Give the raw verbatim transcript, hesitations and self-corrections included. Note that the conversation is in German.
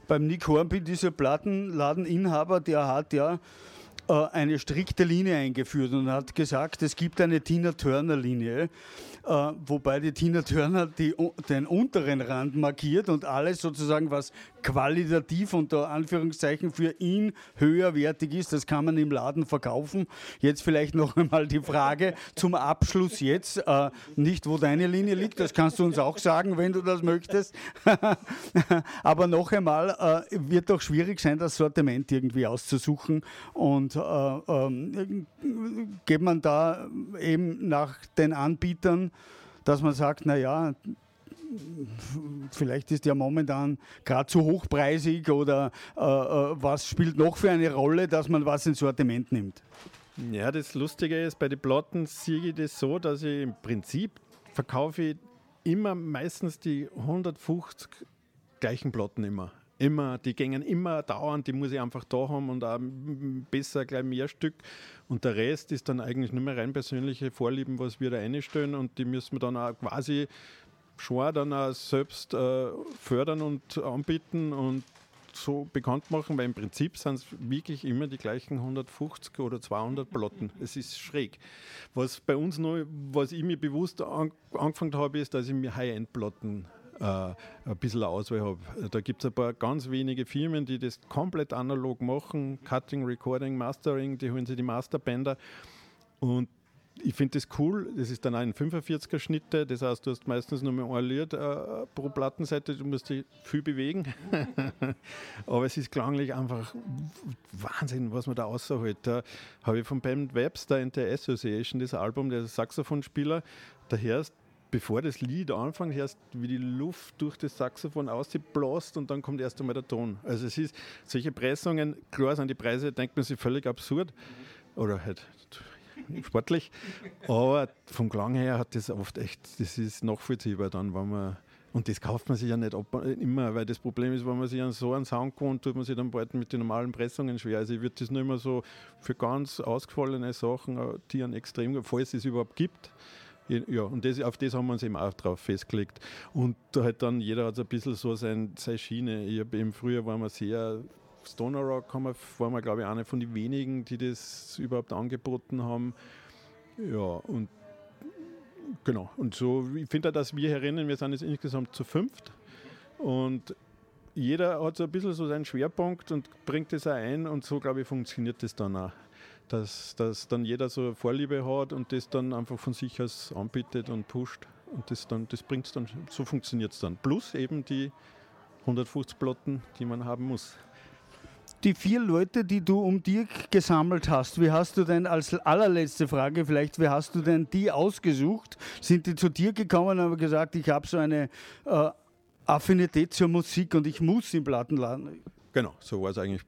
beim Nick Hornby, dieser Plattenladeninhaber, der hat ja äh, eine strikte Linie eingeführt und hat gesagt, es gibt eine Tina Turner-Linie, äh, wobei die Tina Turner die, den unteren Rand markiert und alles sozusagen, was qualitativ unter Anführungszeichen für ihn höherwertig ist, das kann man im Laden verkaufen. Jetzt vielleicht noch einmal die Frage zum Abschluss jetzt, äh, nicht wo deine Linie liegt, das kannst du uns auch sagen, wenn du das möchtest, aber noch einmal, äh, wird doch schwierig sein, das Sortiment irgendwie auszusuchen und äh, äh, geht man da eben nach den Anbietern, dass man sagt, naja, vielleicht ist ja momentan gerade zu hochpreisig oder äh, was spielt noch für eine Rolle, dass man was ins Sortiment nimmt? Ja, das Lustige ist, bei den Platten sehe ich das so, dass ich im Prinzip verkaufe ich immer meistens die hundertfünfzig gleichen Platten immer. Immer, die gängen immer dauernd, die muss ich einfach da haben und auch besser gleich mehr Stück. Und der Rest ist dann eigentlich nur mehr rein persönliche Vorlieben, was wir da einstellen und die müssen wir dann auch quasi schon dann auch selbst äh, fördern und anbieten und so bekannt machen, weil im Prinzip sind es wirklich immer die gleichen hundertfünfzig oder zweihundert Platten. Es ist schräg. Was bei uns noch, was ich mir bewusst an, angefangen habe, ist, dass ich mir High-End-Platten äh, ein bisschen Auswahl habe. Da gibt es ein paar ganz wenige Firmen, die das komplett analog machen, Cutting, Recording, Mastering, die holen sich die Masterbänder und ich finde das cool, das ist dann auch ein fünfundvierziger Schnitte, das heißt, du hast meistens nur mehr ein Lied äh, pro Plattenseite, du musst dich viel bewegen, aber es ist klanglich einfach Wahnsinn, was man da außerhält. Da habe ich von Band Webster and the Association, das Album, der Saxophonspieler, da hörst, bevor das Lied anfängt, hörst wie die Luft durch das Saxophon ausbläst und dann kommt erst einmal der Ton. Also es ist, solche Pressungen, klar sind die Preise, denkt man sich völlig absurd, oder halt sportlich, aber vom Klang her hat das oft echt, das ist nachvollziehbar dann, wenn man, und das kauft man sich ja nicht ab, immer, weil das Problem ist, wenn man sich an so einen Sound gewohnt, tut man sich dann bald mit den normalen Pressungen schwer. Also ich würde das nur immer so für ganz ausgefallene Sachen, die an extrem, falls es überhaupt gibt, ja, und das, auf das haben wir uns eben auch drauf festgelegt. Und da halt dann, jeder hat so ein bisschen so sein, seine Schiene. Ich habe eben früher, waren wir sehr Stoner Rock, haben wir, waren wir, glaube ich, eine von den wenigen, die das überhaupt angeboten haben. Ja, und genau. Und so, ich finde auch, dass wir herinnen, wir sind jetzt insgesamt zu fünft und jeder hat so ein bisschen so seinen Schwerpunkt und bringt das auch ein und so, glaube ich, funktioniert das dann auch. Dass, dass dann jeder so eine Vorliebe hat und das dann einfach von sich aus anbietet und pusht und das dann, das bringt es dann, so funktioniert es dann. Plus eben die hundertfünfzig Platten, die man haben muss. Die vier Leute, die du um Dirk gesammelt hast, wie hast du denn, als allerletzte Frage vielleicht, wie hast du denn die ausgesucht? Sind die zu dir gekommen und haben gesagt, ich habe so eine äh, Affinität zur Musik und ich muss im Plattenladen? Genau, so war es eigentlich